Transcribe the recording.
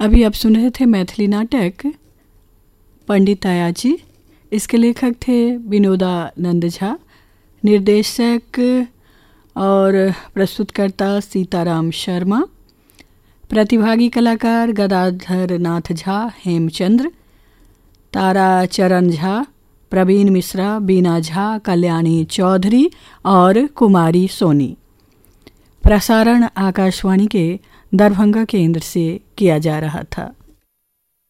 अभी आप सुन रहे थे मैथिली नाटक पंडित आयाजी। इसके लेखक थे विनोदानंद झा, निर्देशक और प्रस्तुतकर्ता सीताराम शर्मा, प्रतिभागी कलाकार गदाधर नाथ झा, हेमचंद्र, ताराचरण झा, प्रवीण मिश्रा, बीना झा, कल्याणी चौधरी और कुमारी सोनी। प्रसारण आकाशवाणी के दरभंगा केंद्र से किया जा रहा था।